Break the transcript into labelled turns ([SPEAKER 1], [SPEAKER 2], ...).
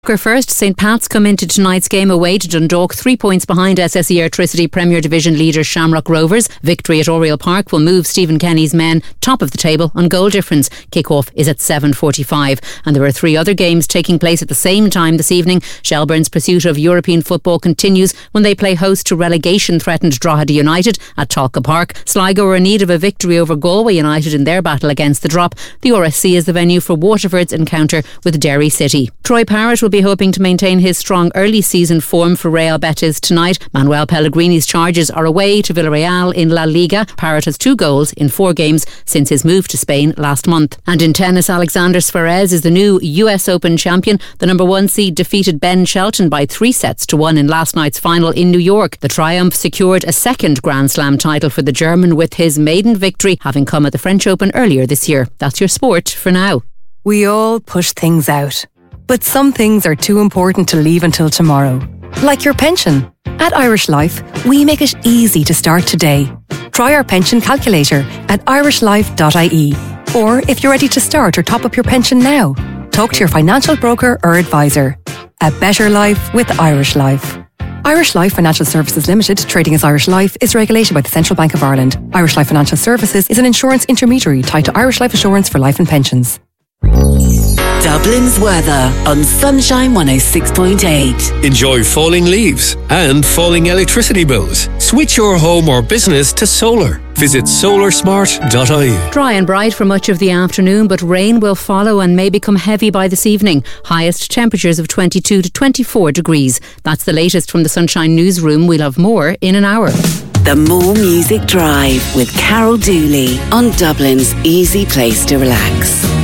[SPEAKER 1] First, St Pat's come into tonight's game away to Dundalk, 3 points behind SSE Airtricity Premier Division leader Shamrock Rovers. Victory at Oriel Park will move Stephen Kenny's men top of the table on goal difference. Kick-off is at 7:45. And there are 3 other games taking place at the same time this evening. Shelbourne's pursuit of European football continues when they play host to relegation-threatened Drogheda United at Talca Park. Sligo are in need of a victory over Galway United in their battle against the drop. The RSC is the venue for Waterford's encounter with Derry City. Troy Parrott will be hoping to maintain his strong early season form for Real Betis tonight. Manuel Pellegrini's Chargers are away to Villarreal in La Liga. Parrott has 2 goals in 4 games since his move to Spain last month. And in tennis, Alexander Zverev is the new US Open champion. The number 1 seed defeated Ben Shelton by 3-1 in last night's final in New York. The triumph secured a second Grand Slam title for the German with his maiden victory having come at the French Open earlier this year. That's your sport for now.
[SPEAKER 2] We all push things out. But some things are too important to leave until tomorrow. Like your pension. At Irish Life, we make it easy to start today. Try our pension calculator at irishlife.ie. Or if you're ready to start or top up your pension now, talk to your financial broker or advisor. A better life with Irish Life. Irish Life Financial Services Limited, trading as Irish Life, is regulated by the Central Bank of Ireland. Irish Life Financial Services is an insurance intermediary tied to Irish Life Assurance for life and pensions.
[SPEAKER 3] Dublin's weather on Sunshine 106.8.
[SPEAKER 4] Enjoy falling leaves and falling electricity bills. Switch your home or business to solar. Visit solarsmart.ie.
[SPEAKER 1] Dry and bright for much of the afternoon, but rain will follow and may become heavy by this evening. Highest temperatures of 22 to 24 degrees. That's the latest from the Sunshine Newsroom. We'll have more in an hour.
[SPEAKER 3] The More Music Drive with Carol Dooley on Dublin's easy place to relax.